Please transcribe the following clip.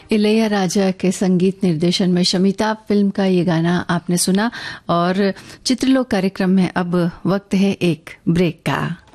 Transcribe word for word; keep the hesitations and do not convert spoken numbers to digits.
इलैयाराजा के संगीत निर्देशन में शमिता फिल्म का ये गाना आपने सुना और चित्रलोक कार्यक्रम में अब वक्त है एक ब्रेक का।